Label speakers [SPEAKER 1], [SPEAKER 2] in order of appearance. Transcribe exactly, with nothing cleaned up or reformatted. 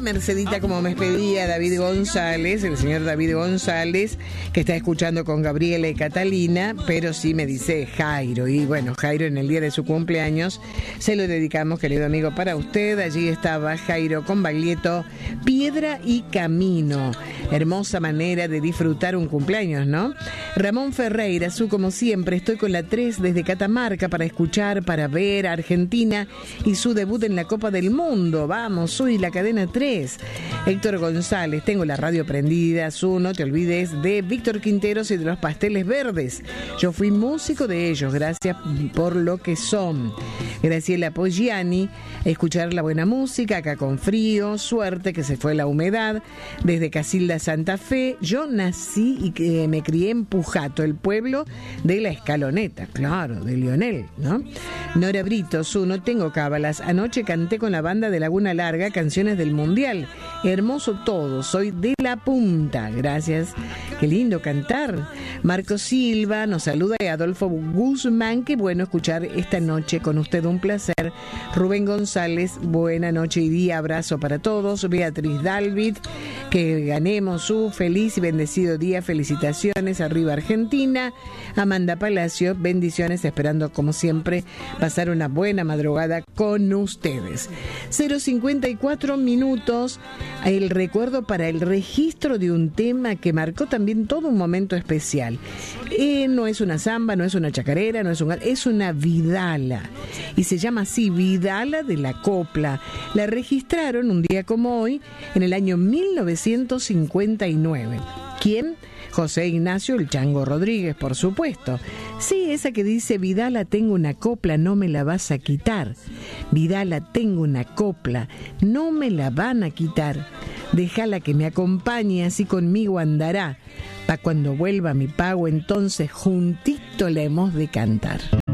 [SPEAKER 1] Mercedita, como me pedía David González, el señor David González, que está escuchando con Gabriela y Catalina, pero sí me dice Jairo. Y bueno, Jairo, en el día de su cumpleaños, se lo dedicamos, querido amigo, para usted. Allí estaba Jairo con Baglietto, Piedra y Camino. Hermosa manera de disfrutar un cumpleaños, ¿no? Ramón Ferreira, su como siempre, estoy con la tres desde Catamarca para escuchar, para ver a Argentina y su debut en la Copa del Mundo. Vamos, soy la cadena tres. Héctor González, tengo la radio prendida. Su, no te olvides de Víctor Quinteros y de los Pasteles Verdes. Yo fui músico de ellos, gracias por lo que son. Graciela Poggiani, escuchar la buena música, acá con frío, suerte que se fue la humedad. Desde Casilda, Santa Fe, yo nací y que me crié en Pujato, el pueblo de la Escaloneta, claro, de Lionel, ¿no? Nora Brito, su, no tengo cábalas. Anoche canté con la banda de Laguna Larga canciones del Mundial. Hermoso todo, soy de La Punta. Gracias, qué lindo cantar. Marco Silva nos saluda y Adolfo Guzmán, qué bueno escuchar esta noche con usted, un placer. Rubén González, buena noche y día, abrazo para todos. Beatriz Dalvid, que ganemos su feliz y bendecido día, felicitaciones, arriba Argentina. Amanda Palacio, bendiciones, esperando como siempre pasar una buena madrugada con ustedes. cero cincuenta y cuatro minutos, el recuerdo para el registro de un tema que marcó también todo un momento especial. Eh, no es una samba, no es una chacarera, no es un, es una vidala, y se llama así, Vidala de la Copla. La registraron un día como hoy, en el año mil novecientos cincuenta y nueve. ¿Quién? José Ignacio el Chango Rodríguez, por supuesto. Sí, esa que dice, Vidala, tengo una copla, no me la vas a quitar. Vidala, tengo una copla, no me la van a quitar. Déjala que me acompañe, así conmigo andará. Pa' cuando vuelva mi pago, entonces juntito la hemos de cantar.